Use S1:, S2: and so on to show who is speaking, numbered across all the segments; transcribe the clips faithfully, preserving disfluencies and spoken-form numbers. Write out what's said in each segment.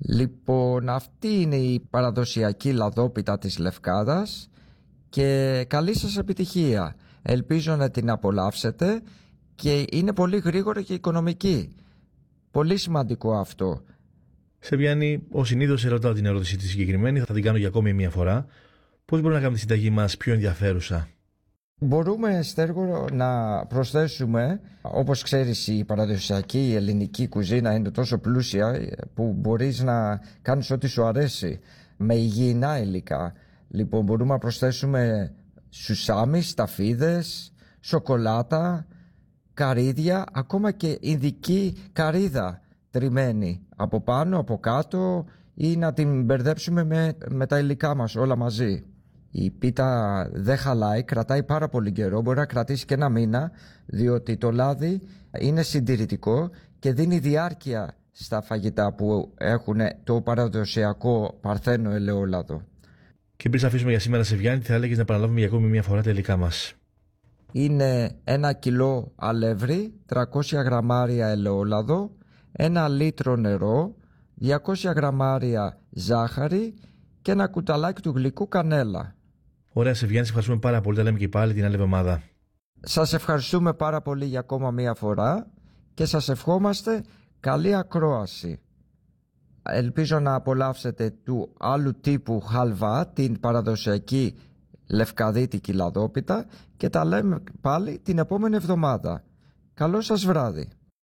S1: Λοιπόν, αυτή είναι η παραδοσιακή λαδόπιτα της Λευκάδας και καλή σας επιτυχία. Ελπίζω να την απολαύσετε και είναι πολύ γρήγορη και οικονομική. Πολύ σημαντικό αυτό.
S2: Σεβιάννη, ο συνήθως ερωτάω την ερώτηση τη συγκεκριμένη, θα την κάνω για ακόμη μία φορά. Πώς μπορούμε να κάνουμε τη συνταγή μας πιο ενδιαφέρουσα?
S1: Μπορούμε, Στέργο, να προσθέσουμε, όπως ξέρεις, η παραδοσιακή η ελληνική κουζίνα είναι τόσο πλούσια που μπορείς να κάνεις ό,τι σου αρέσει με υγιεινά υλικά. Λοιπόν, μπορούμε να προσθέσουμε σουσάμι, σταφίδες, σοκολάτα, καρύδια, ακόμα και ινδική καρύδα τριμμένη από πάνω, από κάτω, ή να την μπερδέψουμε με, με τα υλικά μας όλα μαζί. Η πίτα δεν χαλάει, κρατάει πάρα πολύ καιρό, μπορεί να κρατήσει και ένα μήνα, διότι το λάδι είναι συντηρητικό και δίνει διάρκεια στα φαγητά που έχουν το παραδοσιακό παρθένο ελαιόλαδο.
S2: Και πριν αφήσουμε για σήμερα, Σεβιάννη, θα έλεγες να επαναλάβουμε για ακόμη μια φορά τα υλικά μας?
S1: Είναι ένα κιλό αλεύρι, τριακόσια γραμμάρια ελαιόλαδο, ένα λίτρο νερό, διακόσια γραμμάρια ζάχαρη και ένα κουταλάκι του γλυκού κανέλα.
S2: Ωραία, Σεβιάννη, σε ευχαριστούμε πάρα πολύ. Τα λέμε και πάλι την άλλη εβδομάδα.
S1: Σας ευχαριστούμε πάρα πολύ για ακόμα μία φορά και σας ευχόμαστε καλή ακρόαση. Ελπίζω να απολαύσετε του άλλου τύπου χαλβά, την παραδοσιακή λευκαδίτικη λαδόπιτα, και τα λέμε πάλι την επόμενη εβδομάδα. Καλό σας βράδυ.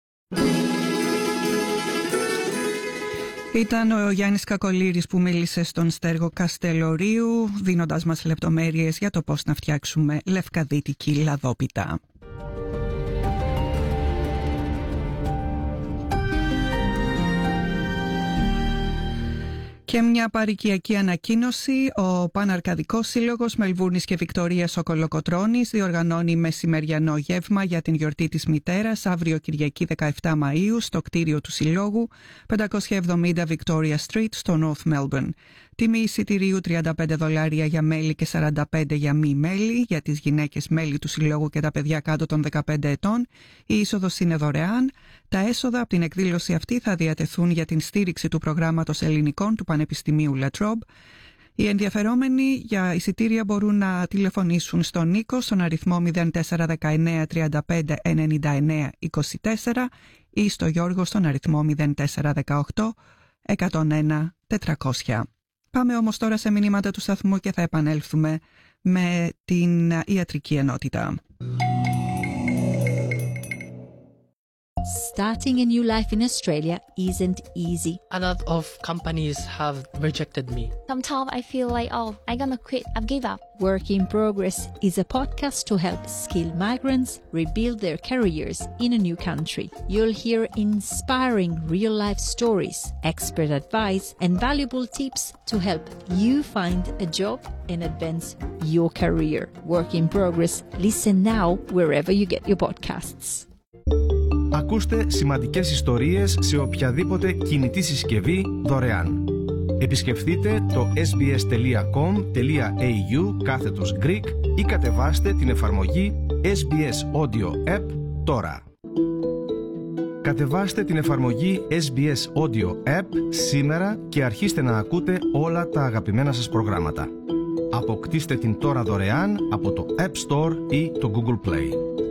S3: Ήταν ο Γιάννης Κακολήρης που μίλησε στον Στέργο Καστελορίου, δίνοντας μας λεπτομέρειες για το πώς να φτιάξουμε λευκαδίτικη λαδόπιτα. Και μια παροικιακή ανακοίνωση. Ο Παναρκαδικός Σύλλογος Μελβούρνης και Βικτωρίας ο Κολοκοτρώνης διοργανώνει μεσημεριανό γεύμα για την γιορτή της μητέρας αύριο Κυριακή δεκαεφτά Μαΐου στο κτίριο του Συλλόγου πεντακόσια εβδομήντα Victoria Street στο North Melbourne. Τιμή εισιτηρίου τριάντα πέντε δολάρια για μέλη και σαράντα πέντε για μη μέλη. Για τις γυναίκες μέλη του Συλλόγου και τα παιδιά κάτω των δεκαπέντε ετών η είσοδος είναι δωρεάν. Τα έσοδα από την εκδήλωση αυτή θα διατεθούν για την στήριξη του προγράμματος ελληνικών του Πανεπιστημίου La Trobe. Οι ενδιαφερόμενοι για εισιτήρια μπορούν να τηλεφωνήσουν στον Νίκο στον αριθμό μηδέν τέσσερα δεκαεννέα τριάντα πέντε ενενήντα εννέα είκοσι τέσσερα ή στο Γιώργο στον αριθμό μηδέν τέσσερα δεκαοκτώ εκατόν ένα τετρακόσια. Πάμε όμως τώρα σε μηνύματα του σταθμού και θα επανέλθουμε με την ιατρική ενότητα.
S4: Starting a new life in Australia isn't easy.
S5: A lot of companies have rejected me.
S6: Sometimes I feel like, oh, I'm gonna quit, I've give up.
S4: Work in Progress is a podcast to help skilled migrants rebuild their careers in a new country. You'll hear inspiring real-life stories, expert advice, and valuable tips to help you find a job and advance your career. Work in Progress. Listen now wherever you get your podcasts.
S7: Ακούστε σημαντικές ιστορίες σε οποιαδήποτε κινητή συσκευή δωρεάν. Επισκεφτείτε το sbs.com.au κάθετος Greek ή κατεβάστε την εφαρμογή ες μπι ες Audio App τώρα. Κατεβάστε την εφαρμογή ες μπι ες Audio App σήμερα και αρχίστε να ακούτε όλα τα αγαπημένα σας προγράμματα. Αποκτήστε την τώρα δωρεάν από το App Store ή το Google Play.